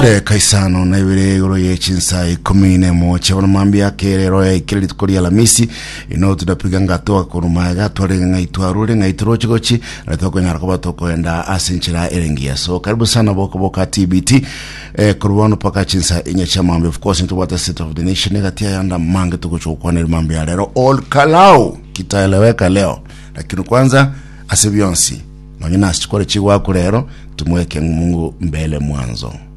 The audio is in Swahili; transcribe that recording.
Kaisano na ibire yoro yechinsa ikomine moche wana mambi yake rero ya ikili tukuri ya lamisi ino tudapiga ngatoa kurumaga tuwale ngaituarure ngaiturochi gochi natoko nyarakoba toko enda asinchira erengia. So karibu sana boka TBT kuruwano paka chinsa inyecha mambi. Of course into what the state of the nation negatia yanda mange tuko chukwane mambi ya rero all kalau kitaeleweka leo lakini kwanza asibionsi na nina asichukore chiwa kurero tumweke Mungu mbele mwanzo.